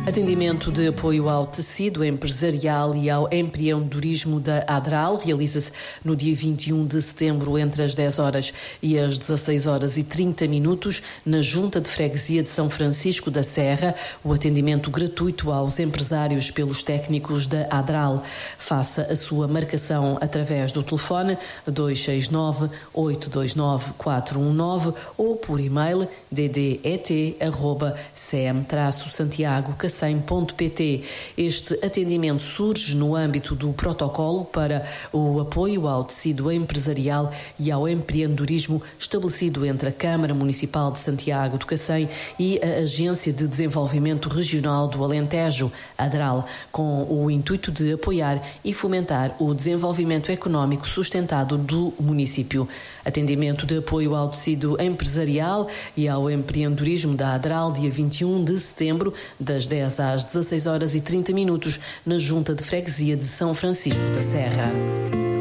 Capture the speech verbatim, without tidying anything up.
Atendimento de apoio ao tecido empresarial e ao empreendedorismo da Adral realiza-se no dia vinte e um de setembro entre as dez horas e as dezasseis horas e trinta minutos na Junta de Freguesia de São Francisco da Serra. O atendimento gratuito aos empresários pelos técnicos da Adral. Faça a sua marcação através do telefone dois seis nove, oito dois nove, quatro um nove ou por e-mail d d e t arroba c m santiago cacém ponto p t. Este atendimento surge no âmbito do protocolo para o apoio ao tecido empresarial e ao empreendedorismo estabelecido entre a Câmara Municipal de Santiago do Cacém e a Agência de Desenvolvimento Regional do Alentejo, Adral, com o intuito de apoiar e fomentar o desenvolvimento económico sustentado do município. Atendimento de apoio ao tecido empresarial e ao empreendedorismo da Adral, dia vinte e um de setembro, das dez às dezasseis horas e trinta minutos, na Junta de Freguesia de São Francisco da Serra.